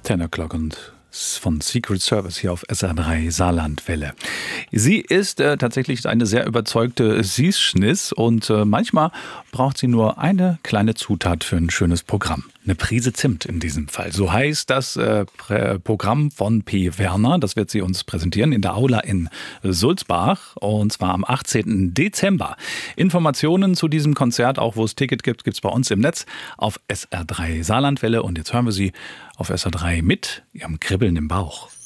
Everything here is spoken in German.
10 o'clock und von Secret Service hier auf SR3 Saarlandwelle. Sie ist tatsächlich eine sehr überzeugte Süßschniss und manchmal braucht sie nur eine kleine Zutat für ein schönes Programm. Eine Prise Zimt in diesem Fall. So heißt das Programm von P. Werner. Das wird sie uns präsentieren in der Aula in Sulzbach und zwar am 18. Dezember. Informationen zu diesem Konzert, auch wo es Ticket gibt, gibt's bei uns im Netz auf SR3 Saarlandwelle. Und jetzt hören wir sie auf SR3 mit ihrem Kribbeln im Bauch.